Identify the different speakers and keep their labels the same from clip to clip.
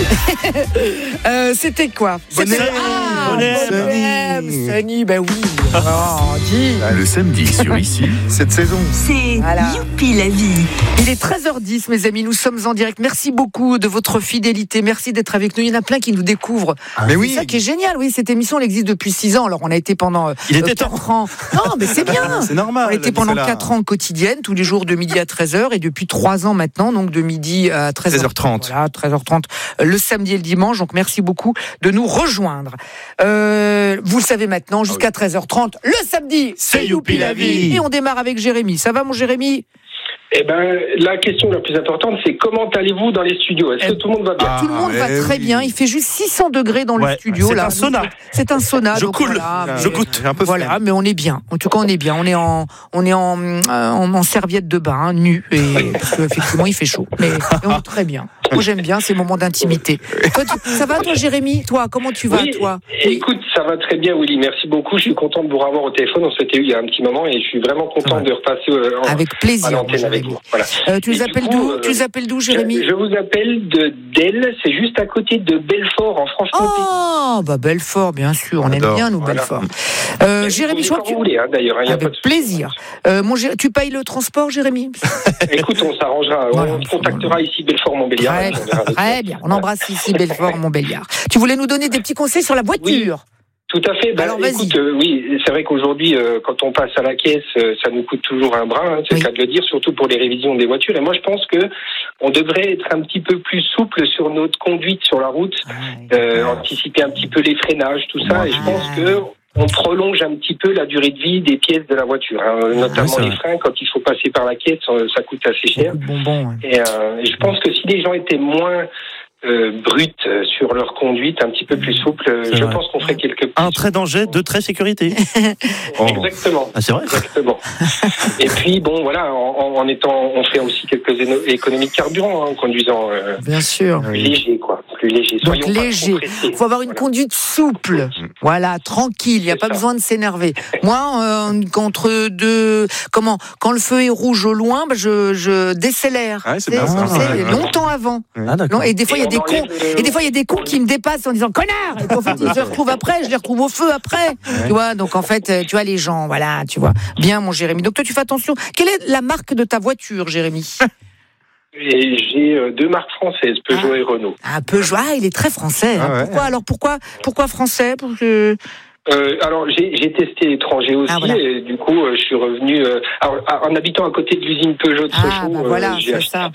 Speaker 1: C'était quoi?
Speaker 2: Bonnet.
Speaker 1: Bonnet. Sunny, ben oui. Dis.
Speaker 2: Le samedi sur Ici, cette saison.
Speaker 3: C'est
Speaker 1: Voilà.
Speaker 3: Youpi la vie.
Speaker 1: Il est 13h10, mes amis, nous sommes en direct. Merci beaucoup de votre fidélité, merci d'être avec nous. Il y en a plein qui nous découvrent.
Speaker 2: Mais
Speaker 1: C'est ça qui est génial, oui, cette émission, elle existe depuis 6 ans. Alors, on a été pendant
Speaker 4: Il était
Speaker 1: 4 ans. Non, mais c'est bien.
Speaker 2: C'est normal.
Speaker 1: On a été pendant 4 ans quotidienne, tous les jours de midi à 13h, et depuis 3 ans maintenant, donc de midi à 13h30. Voilà, 13h30, le samedi et le dimanche. Donc, merci beaucoup de nous rejoindre. Vous le savez maintenant, jusqu'à 13h30, le samedi,
Speaker 4: c'est Youpi la vie.
Speaker 1: Et on démarre avec Jérémy. Ça va, mon Jérémy?
Speaker 5: Eh ben, la question la plus importante, c'est comment allez-vous dans les studios? Est-ce que tout le monde va bien?
Speaker 1: Tout le monde va très bien. Il fait juste 600 degrés dans le studio.
Speaker 4: C'est
Speaker 1: là.
Speaker 4: un sauna.
Speaker 1: C'est un sauna.
Speaker 4: Je
Speaker 1: donc
Speaker 4: coule.
Speaker 1: voilà,
Speaker 4: Je goûte.
Speaker 2: Un peu
Speaker 1: Voilà, mais on est bien. En tout cas, on est bien. On est en serviette de bain, nu, et parce qu'effectivement, il fait chaud. Mais on est très bien. Moi, j'aime bien ces moments d'intimité. Toi, ça va, toi, Jérémy? Toi, comment tu vas,
Speaker 5: Oui,
Speaker 1: toi?
Speaker 5: écoute, ça va très bien, Willy. Merci beaucoup. Je suis content de vous revoir au téléphone. On s'était eu il y a un petit moment et je suis vraiment content de repasser
Speaker 1: Avec
Speaker 5: à
Speaker 1: plaisir,
Speaker 5: l'antenne avec vous. Voilà.
Speaker 1: Tu nous appelles d'où? Tu nous appelles d'où, Jérémy?
Speaker 5: Je vous appelle de Delle. C'est juste à côté de Belfort, en Franche-Comté.
Speaker 1: Oh, bah Belfort, bien sûr. On aime bien, nous,
Speaker 5: Voilà.
Speaker 1: Belfort. Jérémy, je crois que
Speaker 5: vous voulez, d'ailleurs. Il y a pas de
Speaker 1: avec
Speaker 5: souci.
Speaker 1: plaisir. Tu payes le transport, Jérémy?
Speaker 5: Écoute, on s'arrangera.
Speaker 1: Voilà.
Speaker 5: On contactera ici Belfort-Montbéliard.
Speaker 1: Très bien. On embrasse ici Belfort-Montbéliard. Tu voulais nous donner des petits conseils sur la voiture?
Speaker 5: Tout à fait.
Speaker 1: Alors, vas-y.
Speaker 5: Écoute, oui, c'est vrai qu'aujourd'hui, quand on passe à la caisse, ça nous coûte toujours un bras, c'est le cas de le dire, surtout pour les révisions des voitures. Et moi, je pense que on devrait être un petit peu plus souple sur notre conduite sur la route, anticiper un petit peu les freinages, tout ça. Et je pense que on prolonge un petit peu la durée de vie des pièces de la voiture, notamment les freins. Quand il faut passer par la caisse, ça coûte assez cher. Et je pense que si les gens étaient moins brutes sur leur conduite, un petit peu plus souple, je pense qu'on ferait quelques petits...
Speaker 4: Un trait danger, 2 traits sécurité.
Speaker 5: Exactement.
Speaker 4: Ah, c'est vrai.
Speaker 5: Exactement. Et puis bon, voilà, on fait aussi quelques économies de carburant en conduisant.
Speaker 1: Bien sûr.
Speaker 5: Plus léger, quoi. Plus léger.
Speaker 1: Donc
Speaker 5: Soyons pas
Speaker 1: léger.
Speaker 5: trop pressés.
Speaker 1: Il faut avoir une conduite souple. Voilà, tranquille. Il n'y a pas besoin de s'énerver. Moi, quand le feu est rouge au loin, je décélère.
Speaker 2: Ah, c'est bien ça.
Speaker 1: Longtemps avant.
Speaker 4: Ah, d'accord.
Speaker 1: Et des fois, il y a des cons. Et des fois, il y a des cons qui me dépassent en disant connard. Et en fait, ils se retrouvent après. Je les retrouve au feu après. Tu vois. Donc en fait, tu vois les gens. Voilà. Tu vois. Bien, mon Jérémy. Donc toi, tu fais attention. Quelle est la marque de ta voiture, Jérémy?
Speaker 5: Et j'ai 2 marques françaises, Peugeot et Renault.
Speaker 1: Ah, Peugeot. Ah, il est très français. Hein. Pourquoi français?
Speaker 5: Alors j'ai testé l'étranger aussi,
Speaker 1: voilà.
Speaker 5: Et du coup je suis revenu en habitant à côté de l'usine Peugeot de Sochaux.
Speaker 1: Voilà,
Speaker 5: j'ai
Speaker 1: c'est
Speaker 5: acheté
Speaker 1: ça.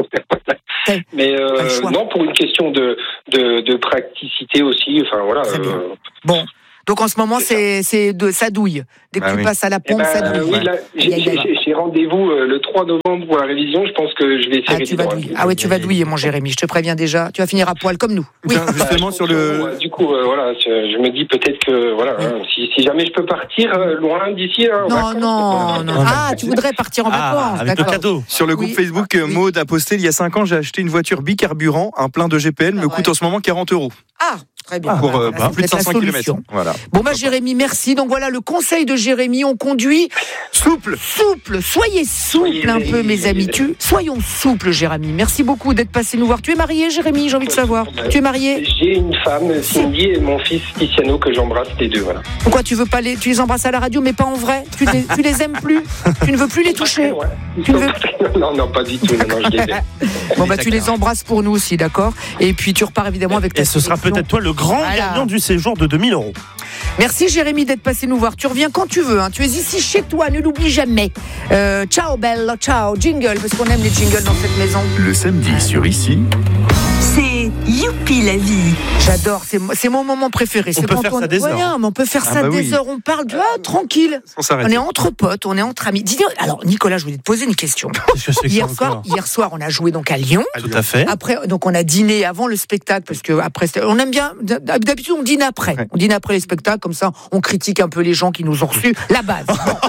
Speaker 5: Mais non, pour une question de praticité aussi. Enfin voilà.
Speaker 1: Bon. Donc en ce moment, ça douille. Dès que tu passes à la pompe, ça douille.
Speaker 5: Oui, là, j'ai rendez-vous le 3 novembre pour la révision. Je pense que je vais essayer
Speaker 1: tu vas douiller. Ah ouais, tu vas douiller, mon Jérémy. Je te préviens déjà. Tu vas finir à poil comme nous. Oui.
Speaker 2: Justement sur le.
Speaker 5: Du coup, voilà, je me dis peut-être que voilà, si jamais je peux partir loin d'ici.
Speaker 1: Non. Ah, tu voudrais partir en vacances.
Speaker 4: Avec le cadeau.
Speaker 2: Sur le groupe Facebook, Maud a posté il y a 5 ans, j'ai acheté une voiture bicarburant, un plein de GPL, me coûte en ce moment 40 €.
Speaker 1: Ah, très bien.
Speaker 2: Pour
Speaker 1: Voilà,
Speaker 2: plus de
Speaker 1: c'est
Speaker 2: 500
Speaker 1: la
Speaker 2: km.
Speaker 1: solution.
Speaker 2: Voilà.
Speaker 1: Bon, Jérémy, merci. Donc voilà, le conseil de Jérémy, on conduit
Speaker 2: Souple.
Speaker 1: Soyez souple un peu, mes amis. Soyons souples, Jérémy. Merci beaucoup d'être passé nous voir. Tu es marié, Jérémy? J'ai envie de savoir. Tu es marié?
Speaker 5: J'ai une femme, Cindy, et mon fils Tiziano, que j'embrasse les deux. Voilà.
Speaker 1: Pourquoi tu les embrasses à la radio, mais pas en vrai? Tu les aimes plus? Tu ne veux plus les toucher?
Speaker 5: Non, pas du tout. Non, je les aime.
Speaker 1: Bon, tu les embrasses pour nous aussi, d'accord? Et puis tu repars évidemment avec ta
Speaker 4: Et ce sera peut-être toi le grand gagnant du séjour de 2 000 €.
Speaker 1: Merci Jérémy d'être passé nous voir. Tu reviens quand tu veux. Tu es ici chez toi, ne l'oublie jamais. Ciao bello, ciao. Jingle, parce qu'on aime les jingles dans cette maison.
Speaker 2: Le samedi sur Ici.
Speaker 3: C'est Youpi la vie.
Speaker 1: J'adore, c'est mon moment préféré.
Speaker 4: On peut faire ça des heures.
Speaker 1: On peut faire ça des heures. On parle tranquille.
Speaker 2: Sans s'arrêter.
Speaker 1: On est entre potes, on est entre amis. Alors Nicolas, je voulais te poser une question. Hier soir, on a joué donc à Lyon.
Speaker 4: Tout à fait.
Speaker 1: Après, donc on a dîné avant le spectacle parce que après, on aime bien. D'habitude, on dîne après. Ouais. On dîne après les spectacles, comme ça, on critique un peu les gens qui nous ont reçus. La base.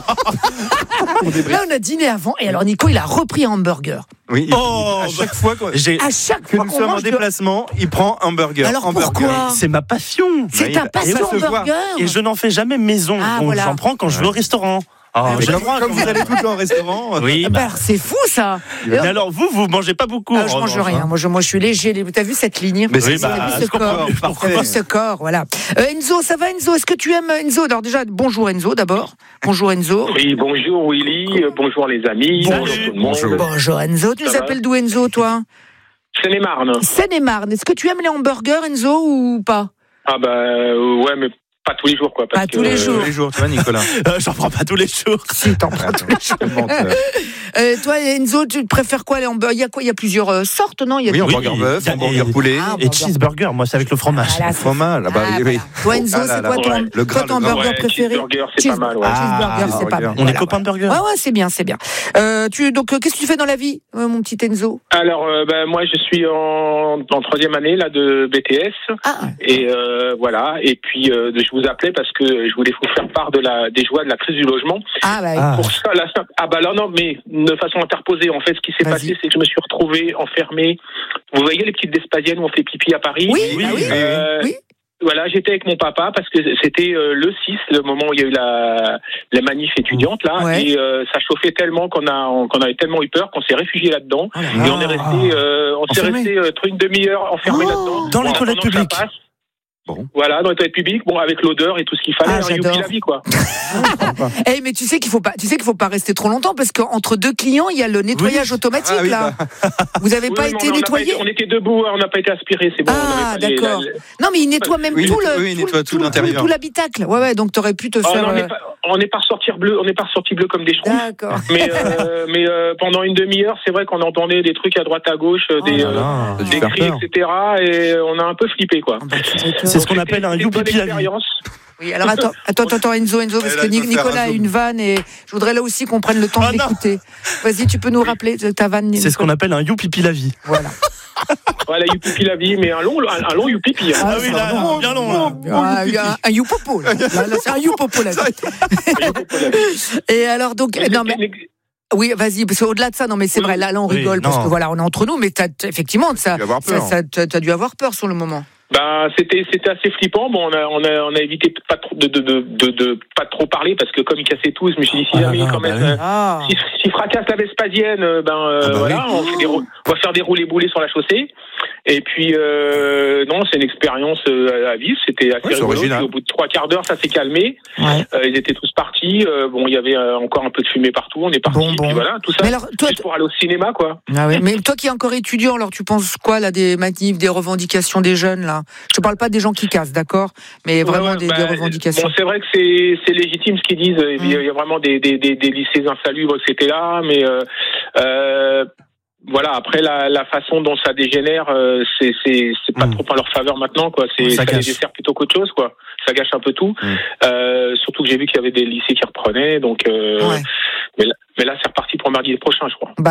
Speaker 1: Là, on a dîné avant. Et alors, Nico, il a repris un hamburger.
Speaker 2: Oui. À chaque fois que nous sommes en déplacement, il prend un burger.
Speaker 1: Alors pourquoi?
Speaker 4: C'est ma passion.
Speaker 1: C'est ta passion, hamburger.
Speaker 4: Et je n'en fais jamais maison. J'en prends quand je vais au restaurant.
Speaker 2: Comme vous allez tout le temps au restaurant.
Speaker 4: Oui.
Speaker 1: C'est fou ça.
Speaker 4: Mais alors vous mangez pas beaucoup.
Speaker 1: Je mange rien. Moi, je suis léger. T'as vu cette ligne?
Speaker 2: Mais
Speaker 1: ce corps. Ce corps, voilà. Enzo, ça va Enzo? Est-ce que tu aimes Enzo? Alors déjà, bonjour Enzo d'abord. Bonjour Enzo.
Speaker 5: Oui, bonjour Willy. Bonjour les amis. Bonjour tout le monde.
Speaker 1: Bonjour Enzo. Tu nous appelles d'où Enzo, toi?
Speaker 5: Seine-et-Marne.
Speaker 1: Seine-et-Marne. Est-ce que tu aimes les hamburgers, Enzo, ou pas?
Speaker 5: Ah ouais, mais pas tous les jours, quoi.
Speaker 1: Pas tous les jours.
Speaker 2: Tous les jours, tu vois, Nicolas.
Speaker 4: J'en prends pas tous les jours.
Speaker 1: Si, t'en prends tous les jours. Toi, Enzo, tu préfères quoi, les hamburgers? Il y a quoi? Il y a plusieurs sortes, non?
Speaker 2: Oui, hamburger bœuf, hamburger poulet.
Speaker 4: Et cheeseburger, moi, c'est avec le fromage.
Speaker 2: Le fromage, oui.
Speaker 1: Toi, Enzo, c'est quoi ton hamburger préféré?
Speaker 5: Cheeseburger, c'est pas mal, ouais.
Speaker 1: Cheeseburger, c'est pas mal.
Speaker 4: On est copains de burger.
Speaker 1: Ouais, c'est bien, c'est bien. Donc, qu'est-ce que tu fais dans la vie, mon petit Enzo?
Speaker 5: Alors, moi, je suis en 3e année, là, de BTS. Et voilà. Et puis, je vous appelais parce que je voulais vous faire part des joies de la crise du logement. Pour ça, non, mais de façon interposée, en fait, ce qui s'est passé, c'est que je me suis retrouvé enfermé. Vous voyez les petites Vespasiennes où on fait pipi à Paris?
Speaker 1: Oui.
Speaker 5: Voilà, j'étais avec mon papa parce que c'était le 6, le moment où il y a eu la manif étudiante là, et ça chauffait tellement qu'on avait tellement eu peur qu'on s'est réfugié là-dedans, et on s'est resté une demi-heure enfermé là-dedans.
Speaker 4: Dans les toilettes publiques.
Speaker 2: Bon.
Speaker 5: Voilà, dans les toilettes publiques, avec l'odeur et tout ce qu'il fallait,
Speaker 1: j'adore.
Speaker 5: la vie, quoi.
Speaker 1: Mais tu sais qu'il faut pas rester trop longtemps parce qu'entre deux clients, il y a le nettoyage automatique là. Vous n'avez pas été nettoyé?
Speaker 5: On était debout, on n'a pas été aspiré, c'est bon.
Speaker 1: D'accord. Non, mais il nettoie même tout
Speaker 2: l'intérieur.
Speaker 1: Tout l'habitacle. Ouais, donc t'aurais pu te faire.
Speaker 5: On n'est pas ressorti bleu comme des schtroumpfs.
Speaker 1: D'accord.
Speaker 5: Mais pendant une demi-heure, c'est vrai qu'on entendait des trucs à droite à gauche, des cris, etc. Et on a un peu flippé, quoi.
Speaker 4: C'est ce qu'on appelle un youpi la vie.
Speaker 1: Oui, alors attends Enzo, parce que Nicolas a une vanne et je voudrais là aussi qu'on prenne le temps de l'écouter. Vas-y, tu peux nous rappeler ta vanne, Nicolas?
Speaker 4: C'est ce qu'on appelle un youpipi la vie.
Speaker 1: Voilà.
Speaker 5: Voilà, youpipi la vie, mais un long youpipi.
Speaker 4: Ah oui, là, bien long.
Speaker 1: Un youpopo. Là, c'est un youpopo la vie. Et alors donc, non mais. Oui, vas-y, parce qu'au-delà de ça, non mais c'est vrai, là on rigole parce que voilà, on est entre nous, mais effectivement, t'as dû avoir peur sur le moment.
Speaker 5: C'était assez flippant. Bon, on a évité pas trop de pas trop parler parce que comme ils cassaient tous, je me suis dit si jamais quand même s'ils fracassent la Vespasienne, voilà, on va faire des roulés-boulés sur la chaussée. Et puis non, c'est une expérience à vivre. C'était assez rigolo. Puis, au bout de 3 quarts d'heure, ça s'est calmé. Ils étaient tous partis. Bon, il y avait encore un peu de fumée partout. On est partis. Puis voilà, tout ça. Alors, toi, juste pour aller au cinéma, quoi.
Speaker 1: Mais toi qui es encore étudiant, alors tu penses quoi là des manifs, des revendications des jeunes là? Je parle pas des gens qui cassent, d'accord, mais vraiment des revendications.
Speaker 5: Bon, c'est vrai que c'est légitime ce qu'ils disent. Il y a vraiment des lycées insalubres, etc. Mais voilà, après la façon dont ça dégénère, c'est pas trop en leur faveur maintenant, quoi. Ça les dessert plutôt qu'autre chose, quoi. Ça gâche un peu tout. Surtout que j'ai vu qu'il y avait des lycées qui reprenaient, donc. Mais là, c'est reparti pour mardi prochain, je crois.